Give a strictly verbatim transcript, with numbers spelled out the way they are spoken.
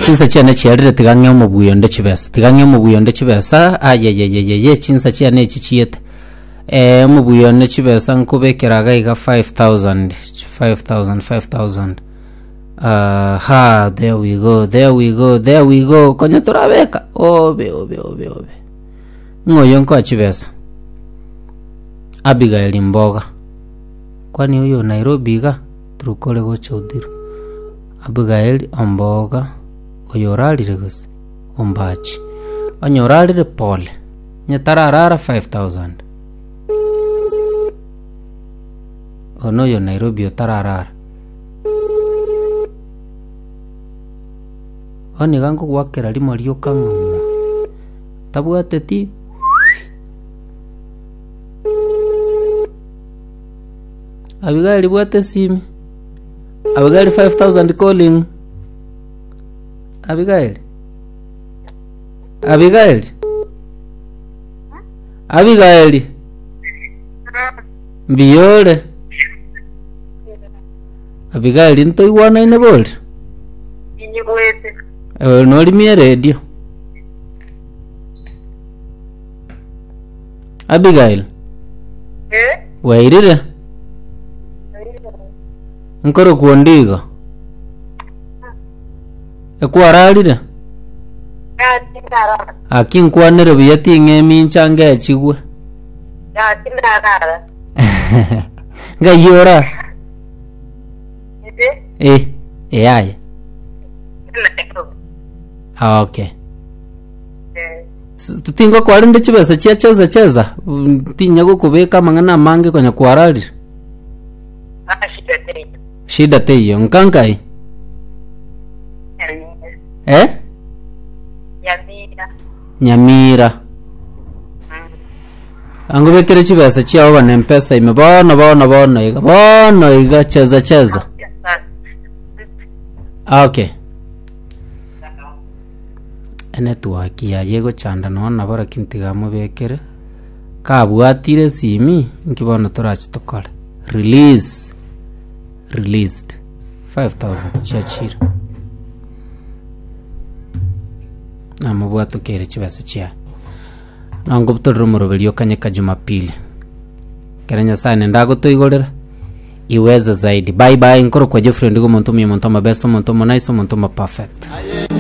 chinsa chia ne chiarire tigange mu buyonde chibesa tigange mu buyonde chibesa ayeyeyeye chinsa chia ne chichiete eh mu buyonde chibesa nkubekeraga iga five thousand five thousand five thousand uh ha there we go there we go there we go konya turabeka obe obe obe obe ngoyo nko chibesa Abigail Mboga kwani huyo Nairobi ga turukole go chodiro Abigail Mboga oyoralire gose ombachi onyoralire pole nyetararara five thousand ono yo Nairobi otararara oni gango gwakera limo lyokango tabwateti Abigail bwate simi Abigail five thousand calling Abigail Abigail Abigail Mbiyole Abigail into iwana ine bolt Inyibwete ewe noli mi radio Abigail Eh wairire nkoro kuondiga ekwaralire ya tinara akinkwanere biyati ngemi nchange chigwe ya tinara ngayora ide eh eh aya tinara ah okay eh tutingo kwarinde chibesa chia cheza cheza tinya gukubeka mangana mange konya kwaralire ashida te shida teyo nkankai eh Yamira Nyamira ango bekere chibesa chia bana mpesa ime bona bona bona iga bona iga cheza cheza ah okay network ya yego chanda nona bara kintiga mu bekere kabwatire simi nkibona torachi tokora release released five thousand chachira namubwato kere chibasa chia nango butoro murobelio kanyeka Jumapili keranya sana ndago toigorera iweza zaidi bye bye nkoro kwa Jeffrey ndigo monto mi monto ma best monto ma nice monto ma perfect.